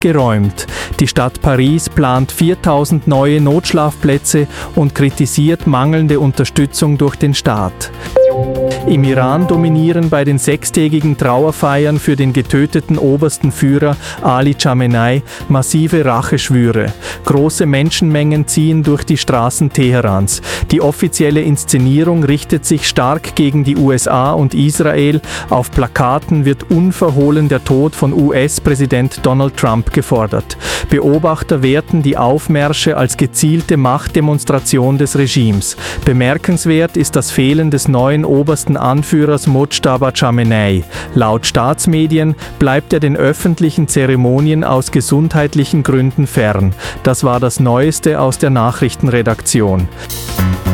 geräumt. Die Stadt Paris plant 4000 neue Notschlafplätze und kritisiert mangelnde Unterstützung durch den Staat. Im Iran dominieren bei den 6-tägigen Trauerfeiern für den getöteten obersten Führer Ali Khamenei massive Racheschwüre. Große Menschenmengen ziehen durch die Straßen Teherans. Die offizielle Inszenierung richtet sich stark gegen die USA und Israel. Auf Plakaten wird unverhohlen der Tod von US-Präsident Donald Trump gefordert. Beobachter werten die Aufmärsche als gezielte Machtdemonstration des Regimes. Bemerkenswert ist das Fehlen des neuen obersten Anführers Mojtaba Khamenei. Laut Staatsmedien bleibt er den öffentlichen Zeremonien aus gesundheitlichen Gründen fern. Das war das Neueste aus der Nachrichtenredaktion.